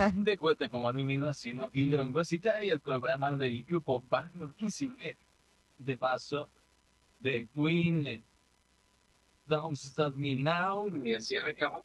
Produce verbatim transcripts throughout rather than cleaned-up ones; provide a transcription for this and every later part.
De cuenta como a mí mismo haciendo y universitaria y el programa del grupo Barquisimeto. De paso, de Queen, Don't Stop Me Now, y así acabó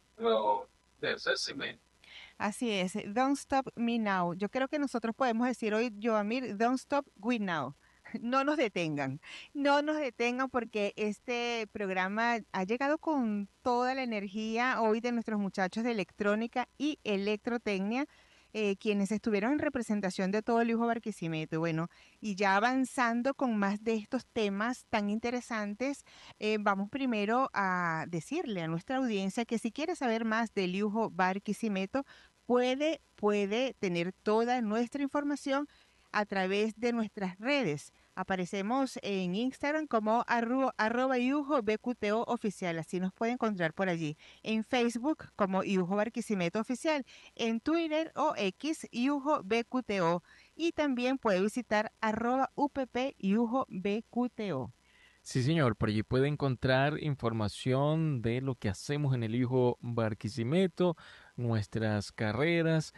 de Sesame. Así es, Don't Stop Me Now. Yo creo que nosotros podemos decir hoy, Joamir, Don't Stop We Now. No nos detengan, no nos detengan porque este programa ha llegado con toda la energía hoy de nuestros muchachos de electrónica y electrotecnia, eh, quienes estuvieron en representación de todo el Lujo Barquisimeto. Bueno, y ya avanzando con más de estos temas tan interesantes, eh, vamos primero a decirle a nuestra audiencia que si quiere saber más del Lujo Barquisimeto, puede, puede tener toda nuestra información a través de nuestras redes. Aparecemos en Instagram como arro, arroba Iujo B Q T O oficial, así nos puede encontrar por allí. En Facebook como Iujo Barquisimeto oficial, en Twitter o X Iujo B Q T O y también puede visitar arroba U P P Iujo B Q T O. Sí, señor, por allí puede encontrar información de lo que hacemos en el Hijo Barquisimeto, nuestras carreras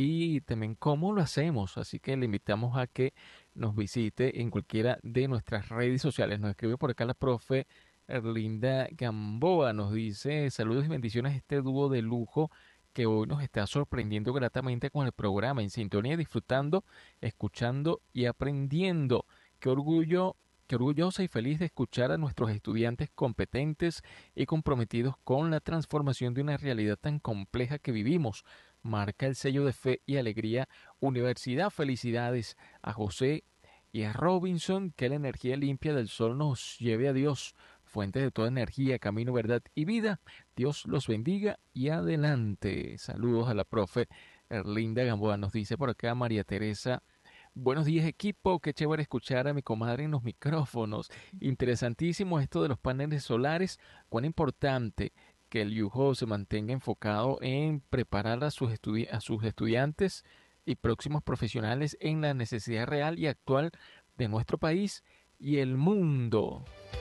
y también cómo lo hacemos. Así que le invitamos a que nos visite en cualquiera de nuestras redes sociales. Nos escribe por acá la profe Erlinda Gamboa, nos dice saludos y bendiciones a este dúo de lujo que hoy nos está sorprendiendo gratamente con el programa, en sintonía, disfrutando, escuchando y aprendiendo. Qué orgullo. Qué orgullosa y feliz de escuchar a nuestros estudiantes competentes y comprometidos con la transformación de una realidad tan compleja que vivimos. Marca el sello de fe y alegría Universidad. Felicidades a José y a Robinson. Que la energía limpia del sol nos lleve a Dios, fuente de toda energía, camino, verdad y vida. Dios los bendiga y adelante. Saludos a la profe Erlinda Gamboa. Nos dice por acá María Teresa. Buenos días equipo, qué chévere escuchar a mi comadre en los micrófonos. Interesantísimo esto de los paneles solares, cuán importante que el Yuho se mantenga enfocado en preparar a sus, estudi a sus estudiantes y próximos profesionales en la necesidad real y actual de nuestro país y el mundo.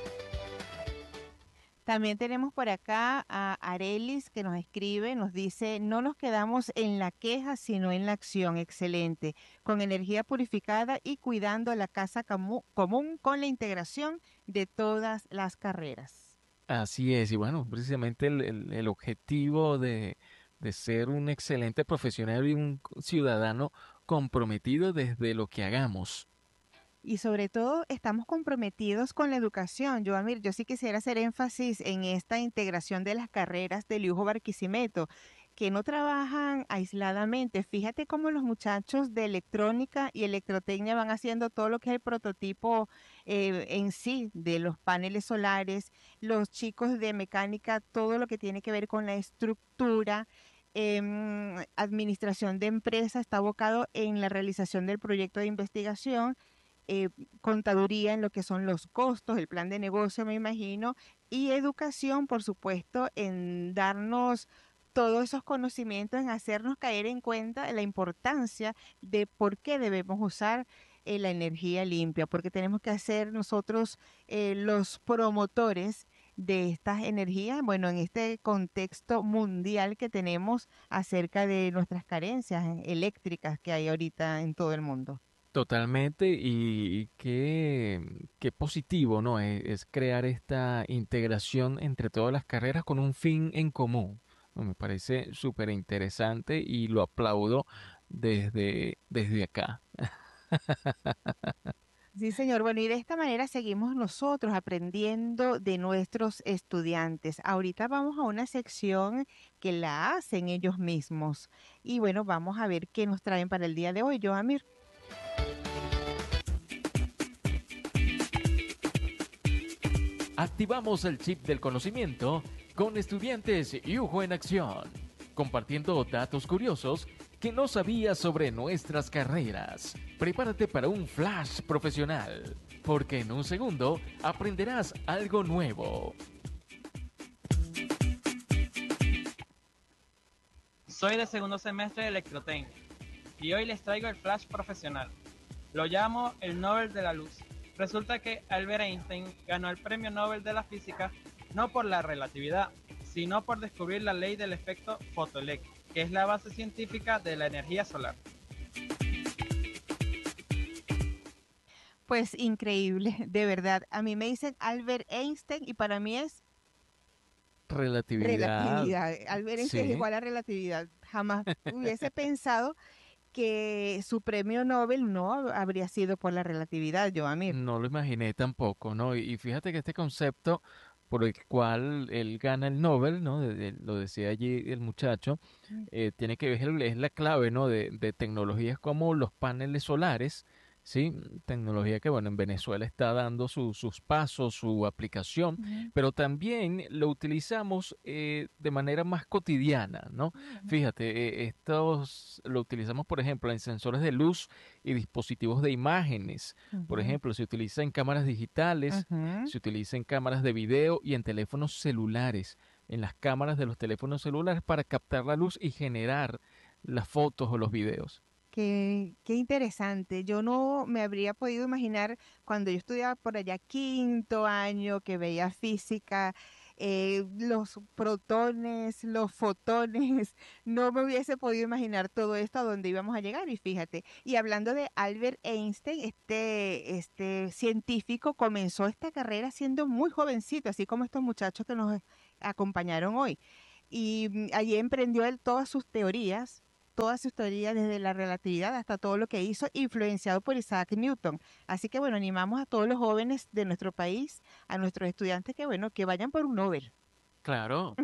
También tenemos por acá a Arelis que nos escribe, nos dice, no nos quedamos en la queja, sino en la acción. Excelente. Con energía purificada y cuidando la casa comu- común con la integración de todas las carreras. Así es, y bueno, precisamente el, el, el objetivo de, de ser un excelente profesional y un ciudadano comprometido desde lo que hagamos. Y sobre todo estamos comprometidos con la educación. Yo, Amir, yo sí quisiera hacer énfasis en esta integración de las carreras de Lujo Barquisimeto, que no trabajan aisladamente. Fíjate cómo los muchachos de electrónica y electrotecnia van haciendo todo lo que es el prototipo eh, en sí de los paneles solares, los chicos de mecánica, todo lo que tiene que ver con la estructura. em, administración de empresa está abocado en la realización del proyecto de investigación, eh, contaduría en lo que son los costos, el plan de negocio, me imagino, y educación, por supuesto, en darnos todos esos conocimientos, en hacernos caer en cuenta de la importancia de por qué debemos usar eh, la energía limpia, porque tenemos que hacer nosotros eh, los promotores de estas energías, bueno, en este contexto mundial que tenemos acerca de nuestras carencias eléctricas que hay ahorita en todo el mundo. Totalmente, y qué, qué positivo, ¿no? Es, es crear esta integración entre todas las carreras con un fin en común. ¿No? Me parece súper interesante y lo aplaudo desde, desde acá. Sí, señor. Bueno, y de esta manera seguimos nosotros aprendiendo de nuestros estudiantes. Ahorita vamos a una sección que la hacen ellos mismos. Y bueno, vamos a ver qué nos traen para el día de hoy, Joamir. Activamos el chip del conocimiento con estudiantes Yujo en acción, compartiendo datos curiosos que no sabías sobre nuestras carreras. Prepárate para un flash profesional, porque en un segundo aprenderás algo nuevo. Soy de segundo semestre de Electrotecnia y hoy les traigo el flash profesional. Lo llamo el Nobel de la Luz. Resulta que Albert Einstein ganó el Premio Nobel de la Física no por la relatividad, sino por descubrir la ley del efecto fotoeléctrico. que es la base científica de la energía solar. Pues increíble, de verdad. A mí me dicen Albert Einstein y para mí es Relatividad. relatividad. Albert Einstein es Sí. igual a relatividad. Jamás hubiese pensado que su premio Nobel no habría sido por la relatividad, Joamir. No lo imaginé tampoco, ¿no? Y, y fíjate que este concepto por el cual él gana el Nobel, ¿no? De- de- lo decía allí el muchacho, eh, tiene que ver, es la clave, ¿no? De, de tecnologías como los paneles solares, ¿sí? Tecnología que, bueno, en Venezuela está dando su- sus pasos, su aplicación, Ujú, pero también lo utilizamos eh, de manera más cotidiana, ¿no? ujú, Fíjate, eh, estos lo utilizamos, por ejemplo, en sensores de luz y dispositivos de imágenes. Por ujú, ejemplo, se utiliza en cámaras digitales, ujú. se utiliza en cámaras de video y en teléfonos celulares, en las cámaras de los teléfonos celulares para captar la luz y generar las fotos o los videos. Qué, qué interesante. Yo no me habría podido imaginar cuando yo estudiaba por allá quinto año, que veía física, eh, los protones, los fotones, no me hubiese podido imaginar todo esto a dónde íbamos a llegar. Y fíjate, y hablando de Albert Einstein, este, este científico comenzó esta carrera siendo muy jovencito, así como estos muchachos que nos acompañaron hoy. Y mm, allí emprendió él todas sus teorías todas sus teorías desde la relatividad hasta todo lo que hizo, influenciado por Isaac Newton. Así que bueno, animamos a todos los jóvenes de nuestro país, a nuestros estudiantes que bueno, que vayan por un Nobel. Claro,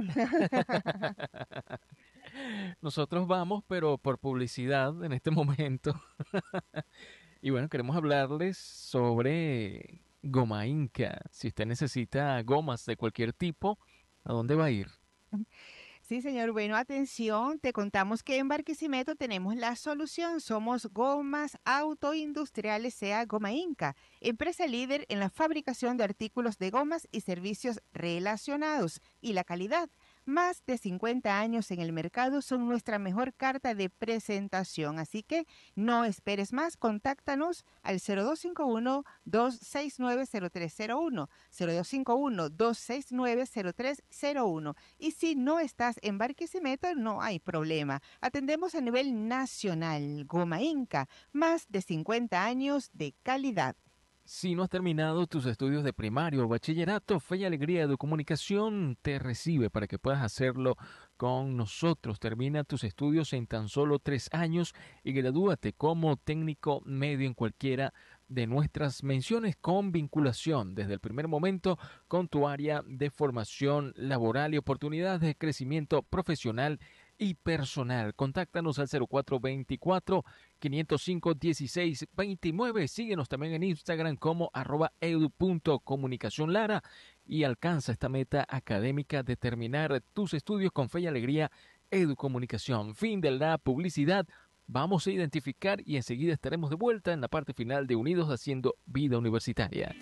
nosotros vamos, pero por publicidad en este momento. Y bueno, queremos hablarles sobre Goma Inca. Si usted necesita gomas de cualquier tipo, ¿a dónde va a ir? Sí, señor. Bueno, atención, te contamos que en Barquisimeto tenemos la solución. Somos Gomas Autoindustriales, sea Goma Inca, empresa líder en la fabricación de artículos de gomas y servicios relacionados. Y la calidad, más de cincuenta años en el mercado, son nuestra mejor carta de presentación. Así que no esperes más, contáctanos al cero dos cinco uno, dos seis nueve, cero tres cero uno, cero dos cinco uno, dos seis nueve, cero tres cero uno. Y si no estás en Barquisimeto, no hay problema. Atendemos a nivel nacional. Goma Inca, más de cincuenta años de calidad. Si no has terminado tus estudios de primario o bachillerato, Fe y Alegría de Comunicación te recibe para que puedas hacerlo con nosotros. Termina tus estudios en tan solo tres años y gradúate como técnico medio en cualquiera de nuestras menciones con vinculación desde el primer momento con tu área de formación laboral y oportunidades de crecimiento profesional y personal. Contáctanos al cero cuatro veinticuatro, quinientos cinco, dieciséis veintinueve. Síguenos también en Instagram como arroba edu.comunicación lara y alcanza esta meta académica de terminar tus estudios con fe y alegría Educomunicación. Fin de la publicidad. Vamos a identificar y enseguida estaremos de vuelta en la parte final de Unidos Haciendo Vida Universitaria.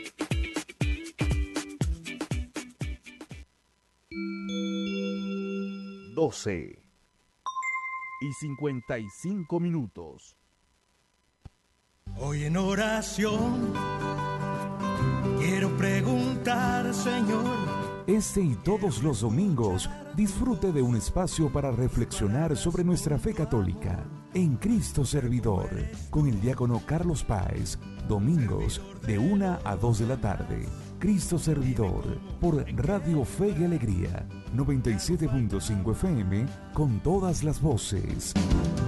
doce y cincuenta y cinco minutos. Hoy en oración quiero preguntar, Señor. Este y todos los domingos disfrute de un espacio para reflexionar sobre nuestra fe católica en Cristo Servidor con el diácono Carlos Páez, domingos de una a dos de la tarde. Cristo Servidor por Radio Fe y Alegría noventa y siete punto cinco F M con todas las voces.